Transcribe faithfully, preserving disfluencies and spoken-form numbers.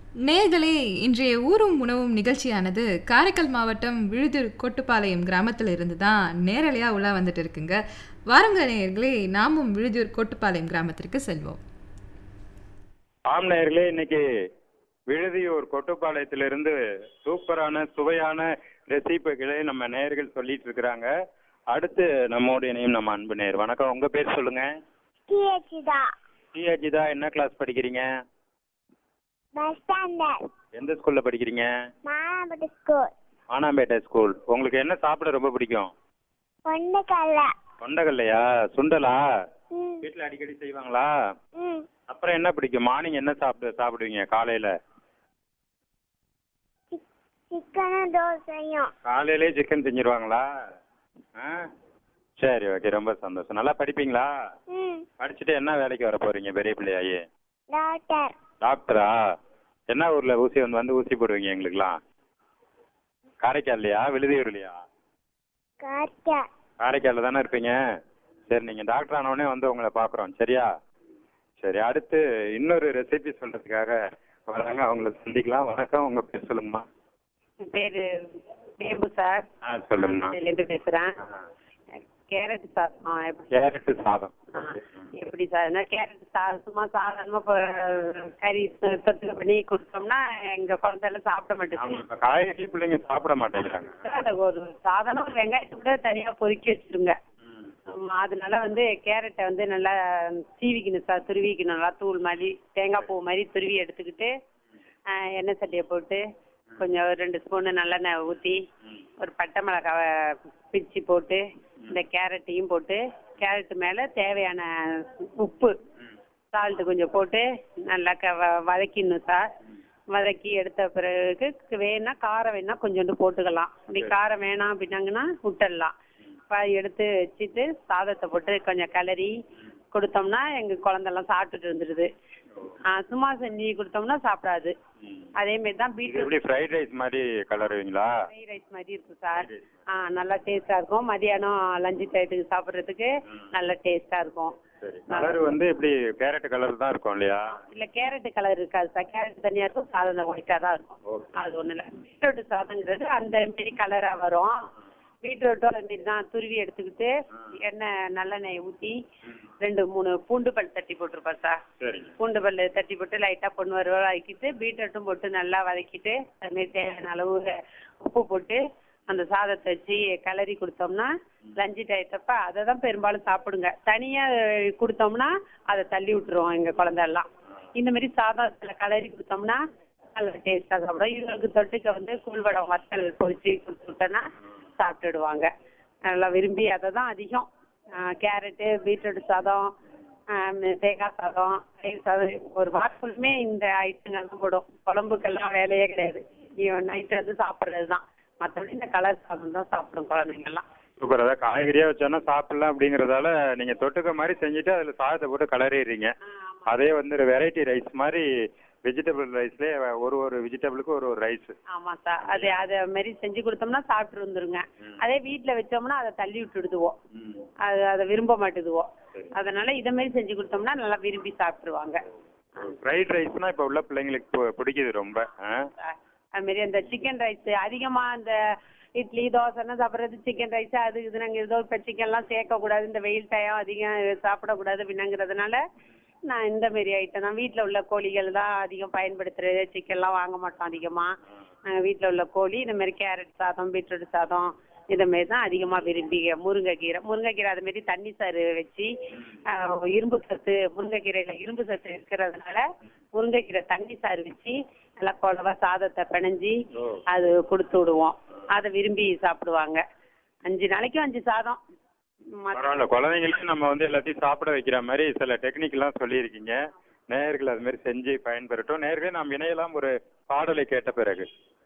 நேயர்களே, இன்றைய ஊரும் உணவும் நிகழ்ச்சியானது காரைக்கால் மாவட்டம் விழுதுர் கொட்டுப்பாளையம் கிராமத்தில் இருந்து தான் நேரலையா உலா வந்துட்டு இருக்குங்க. வாருங்க நேயர்களே, நாமும் விழுதுர் கொட்டுப்பாளையம் கிராமத்திற்கு செல்வோம். ஆம் நேயர்களே, இன்னைக்கு விழுதியூர் கொட்டுப்பாளையத்திலிருந்து சூப்பரான சுவையான ரெசிபிகளை நம்ம நேயர்கள் சொல்லிட்டு இருக்கிறாங்க. அடுத்து நம்மோடு இணையும் நம்ம அன்பு நேயர். வணக்கம், உங்க பேர் சொல்லுங்க. டிஹெச்தா டிஹெச்தா, என்ன கிளாஸ் படிக்கிறீங்க? பஸ் ஸ்டாண்டர்ட் எந்த ஸ்கூல்ல படிக்கிறீங்க? மானாம்பட்டி ஸ்கூல். மானாம்பேட்டை ஸ்கூல். உங்களுக்கு என்ன சாப்பிட ரொம்ப பிடிக்கும்? கொண்டைக்கடலை. கொண்டகல்லையா? சுண்டலா? ம் வீட்டுல அடிக்கடி செய்வாங்களா? ம் அப்புறம் என்ன பிடிக்கும்? மார்னிங் என்ன சாப்பிடு சாப்பிடுவீங்க காலையில? சிக்- சிக்கனும் தோசையும். காலையிலே சிக்கன் செஞ்சிருவாங்களா? ஆ, சரி, ஓகே, ரொம்ப சந்தோஷம். நல்லா படிப்பீங்களா? ம் படிச்சுட்டு என்ன வேலைக்கு வர போறீங்க பெரிய பிள்ளையாயி? டாக்டர். டாக்டரா? என்ன ஊர்ல ஊசி வந்து வந்து ஊசி போடுவீங்க எங்களுக்குலாம்? காரைக்கால்லையா விழுதியூர்லையா? கார்த்தியா. காரைக்காலில் தானே இருப்பீங்க. சரி, நீங்க டாக்டர் ஆனவுடனே வந்து உங்களை பார்க்குறோம், சரியா? சரி, அடுத்து இன்னொரு ரெசிபி சொல்றதுக்காக வராங்க, அவங்கள சந்திக்கலாம். வணக்கம், உங்க பேர் சொல்லுங்கம்மா. என் பேரு வேம்பு சார். ஆ, சொல்லுங்கம்மா. இதுலேருந்து பேசுகிறேன். ஆ, கேரட் சாதம் எப்படி? கேரட்டு சாதம். ஆ, எப்படி சார்? கேரட் சாதம் சும்மா சாதாரணமாக இப்போ கறி தொ- தொட்டுக்க பண்ணி கொடுத்தோம்னா எங்கள் குழந்தைலாம் சாப்பிட ஆமா, மாட்டேங்குது இப்ப காய்கறி பிள்ளைங்க சாப்பிட மாட்டேங்கிறாங்க. சார். அதை ஒரு சாதாரண ஒரு வெங்காயத்தை கூட தனியாக பொறுக்கி வச்சுருங்க. ம். ஆமா, அதனால வந்து கேரட்டை வந்து நல்லா சீவிக்கணும் சார். துருவிக்கணும், நல்லா தூள் மாதிரி தேங்காய் பூ மாதிரி துருவி எடுத்துக்கிட்டு ஆ, எண்ணெய் சட்டியை போட்டு கொஞ்சம் ஒரு ரெண்டு ஸ்பூனு நல்லெண்ணெய் ஊற்றி ஒரு பட்டை மிளகாவை பிச்சு போட்டு இந்த கேரட்டையும் போட்டு கேரட்டு மேலே தேவையான உப்பு சால்ட்டு கொஞ்சம் போட்டு நல்லா க வ- வதக்கிடணும் சார். வதக்கி எடுத்த பிறகு வேணா காரம் வேணா கொஞ்சோண்டு போட்டுக்கலாம். அப்படி காரம் வேணாம் அப்படின்னாங்கன்னா விட்டுடலாம். பாதி எடுத்து வச்சுட்டு சாதத்தை போட்டு கொஞ்சம் கிளறி கொடுத்தோம்னா எங்கள் குழந்தெல்லாம் சாப்பிட்டுட்டு வந்துடுது. ஆ, சும்மா செஞ்சு கொடுத்தோம்னா சாப்பிடாது. அதே மாதிரி தான் இது பீட்ரூட் எப்படி ஃப்ரைட் ரைஸ் மாதிரி கலருவீங்களா? ஃப்ரைட் ரைஸ் மாதிரி இருக்கும் சார். ஆ, நல்லா டேஸ்ட்டாக இருக்கும். மதியானம் லஞ்சு டயத்துக்கு சாப்பிட்றதுக்கு நல்ல டேஸ்ட்டாக இருக்கும். சரி, கலர் வந்து எப்படி கேரட் கலர் தான் இருக்கும் இல்லையா? இல்லை, கேரட்டு கலர் இருக்காது சார். கேரட் தனியாக இருக்கும், சாதம் ஒயிட்டாக தான் இருக்கும். ஓகே. அது ஒன்றும் இல்லை. பீட்ரூட் சாதங்கிறது அந்த மாரி கலராக வரும். பீட்ரூட்டும் அந்த மாரி தான் துருவி எடுத்துக்கிட்டு எண்ணெய் நல்லெண்ணெய் ஊற்றி ரெண்டு மூணு பூண்டு பல் தட்டி போட்டிருப்பேன் சார். சரி. பூண்டு பல் தட்டி போட்டு லைட்டாக பொண்ணு வறுவல் வதக்கிட்டு பீட்ரூட்டும் போட்டு நல்லா வதக்கிட்டு அதுமாரி தேவையான அளவு உப்பு போட்டு அந்த சாதத்தை வச்சு கிளறி கொடுத்தோம்னா லஞ்சு டயத்தப்ப அதை தான் பெரும்பாலும் சாப்பிடுங்க. தனியாக கொடுத்தோம்னா அதை தள்ளி விட்டுருவோம் எங்கள் குழந்தெல்லாம். இந்த மாதிரி சாதத்தில் கிளறி கொடுத்தோம்னா நல்ல டேஸ்ட்டாக சாப்பிடும். இவங்களுக்கு தொட்டுக்க வந்து கூழ்வடம் வத்தல் பொரிச்சு கொடுத்துட்டோன்னா சாப்பிட்டுடுவாங்க. நல்லா விரும்பி அதை தான் அதிகம். கேரட்டு பீட்ரூட் சாதம், ஆம், தேங்காய் சாதம், தயிர் சாதம் ஒரு வாரத்துக்குமே இந்த ஐட்டங்கள் தான் போடும். குழம்புக்கெல்லாம் வேலையே கிடையாது. நைட்டு வந்து சாப்பிட்றது தான். மற்றபடி இந்த கலர் சாதம் தான் சாப்பிடும் குழந்தைங்கள்லாம். சூப்பர். அதாவது காய்கறியா வச்சோன்னா சாப்பிடலாம் அப்படிங்கறதால நீங்க தொட்டுக்க மாதிரி செஞ்சுட்டு அதுல சாதத்தை போட்டு கலரிடுறீங்க. அதே வந்து வெரைட்டி ரைஸ் மாதிரி வெஜிடபிள் ரைஸ்லயே ஒரு ஒரு வெஜிடபிளுக்கு ஒரு ஒரு ரைஸ். ஆமா சார். அது அதை மாரி செஞ்சு கொடுத்தோம்னா சாப்பிட்டு வந்துருங்க. அதே வீட்டில் வச்சோம்னா அதை தள்ளி விட்டுடுதுவோம். அது அதை விரும்ப மாட்டேதுவோம். அதனால இதை மாரி செஞ்சு கொடுத்தோம்னா நல்லா விரும்பி சாப்பிட்டுருவாங்க. ஃப்ரைட் ரைஸ்னா இப்ப உள்ள பிள்ளைங்களுக்கு பு- பிடிக்குது ரொம்ப. ஆ? அது மாதிரி அந்த சிக்கன் ரைஸ் அதிகமா அந்த இட்லி தோசைன்னா சாப்பிட்றது சிக்கன் ரைஸ் அது இது நாங்கள் ஏதோ இப்போ சிக்கன்லாம் சேர்க்கக்கூடாது, இந்த வெயில் டயம் அதிகம் சாப்பிடக்கூடாது அப்படின்னாங்கிறதுனால நான் இந்த மாரி ஐட்டம் தான். வீட்டில் உள்ள கோழிகள் தான் அதிகம் பயன்படுத்துறது. சிக்கன்லாம் வாங்க மாட்டோம் அதிகமாக. நாங்கள் வீட்டில் உள்ள கோழி இந்த மாதிரி கேரட் சாதம் பீட்ரூட் சாதம் இதை மாரி தான் அதிகமாக விரும்பி. முருங்கைக்கீரை முருங்கைக்கீரை அது மாரி தண்ணி சாறு வச்சு ஆஹ், இரும்பு சத்து முருங்கைக்கீரையில் இரும்பு சத்து இருக்கிறதுனால முருங்கைக்கீரை தண்ணி சாறு வச்சு நல்லா குழவா சாதத்தை பிணைஞ்சி அது கொடுத்து விடுவோம். அதை விரும்பி சாப்பிடுவாங்க. அஞ்சு நாளைக்கும் அஞ்சு சாதம். மத்த- பரவாயில்ல, குழந்தைங்களுக்கு நம்ம வந்து எல்லாத்தையும் சாப்பிட வைக்கிற மாதிரி சில டெக்னிக் எல்லாம் சொல்லியிருக்கீங்க. நேயர்கள் அது மாதிரி செஞ்சு பயன்பெறட்டும். நேயர்களே, நாம் இணையலாம் ஒரு பாடலை கேட்ட பிறகு.